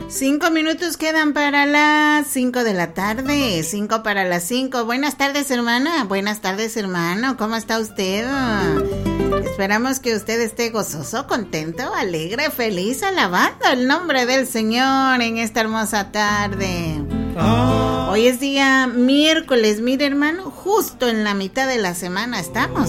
5 minutos quedan para las 5 de la tarde, 5 para las 5. Buenas tardes, hermana. Buenas tardes, hermano. ¿Cómo está usted? Esperamos que usted esté gozoso, contento, alegre, feliz, alabando el nombre del Señor en esta hermosa tarde. Hoy es día miércoles, mire, hermano, justo en la mitad de la semana estamos.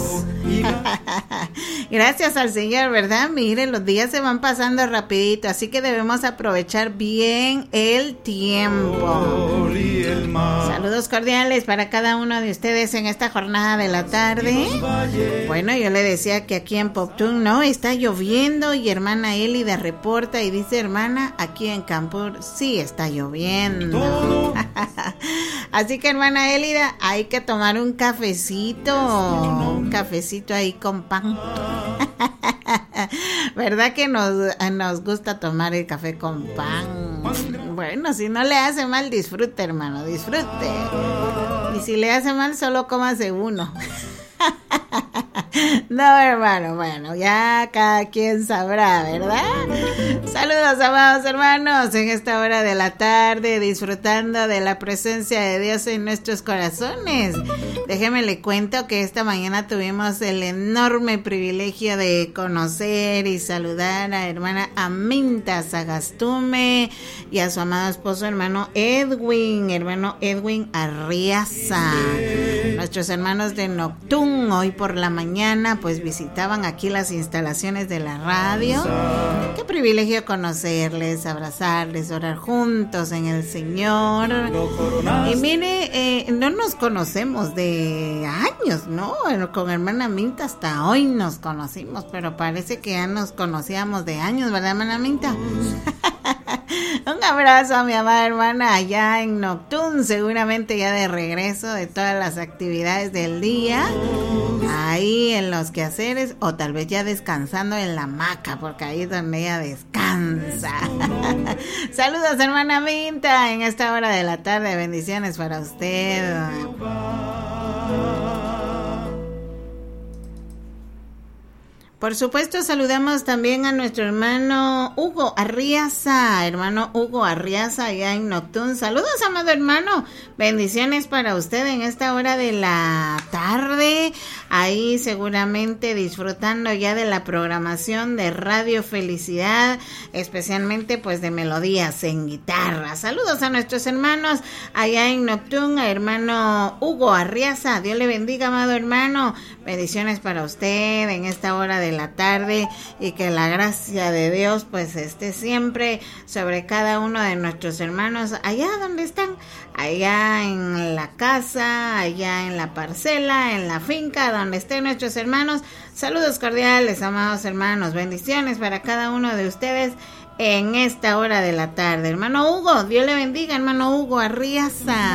Gracias al Señor, ¿verdad? Mire, los días se van pasando rapidito, así que debemos aprovechar bien el tiempo. Saludos cordiales para cada uno de ustedes en esta jornada de la tarde. Bueno, yo le decía que aquí en Poptún no está lloviendo y hermana Elida reporta y dice, hermana, aquí en Campur sí está lloviendo. Así que hermana Elida, hay que tomar un cafecito ahí con pan. ¿Verdad que nos gusta tomar el café con pan? Bueno, si no le hace mal, disfrute, hermano, disfrute. Y si le hace mal, solo cómase uno. No, hermano, bueno, ya cada quien sabrá, ¿verdad? Saludos, amados hermanos, en esta hora de la tarde, disfrutando de la presencia de Dios en nuestros corazones. Déjeme le cuento que esta mañana tuvimos el enorme privilegio de conocer y saludar a hermana Aminta Sagastume y a su amado esposo, hermano Edwin Arriaza. Nuestros hermanos de Noctún, hoy por la mañana, pues visitaban aquí las instalaciones de la radio. Qué privilegio conocerles, abrazarles, orar juntos en el Señor. Y mire, no nos conocemos de años, ¿no? Con hermana Minta hasta hoy nos conocimos, pero parece que ya nos conocíamos de años, ¿verdad, hermana Minta? Un abrazo a mi amada hermana allá en Noctún, seguramente ya de regreso de todas las actividades del día, ahí en los quehaceres, o tal vez ya descansando en la hamaca, porque ahí es donde ella descansa. Saludos, hermana Minta, en esta hora de la tarde, bendiciones para usted. Por supuesto, saludamos también a nuestro hermano Hugo Arriaza, allá en Noctún. Saludos, amado hermano, bendiciones para usted en esta hora de la tarde, ahí seguramente disfrutando ya de la programación de Radio Felicidad, especialmente pues de melodías en guitarra. Saludos a nuestros hermanos allá en Noctún, a hermano Hugo Arriaza, Dios le bendiga, amado hermano, bendiciones para usted en esta hora de la tarde y que la gracia de Dios pues esté siempre sobre cada uno de nuestros hermanos allá donde están, allá en la casa, allá en la parcela, en la finca, donde estén nuestros hermanos. Saludos cordiales, amados hermanos, bendiciones para cada uno de ustedes en esta hora de la tarde. Hermano Hugo, Dios le bendiga, hermano Hugo Arriaza.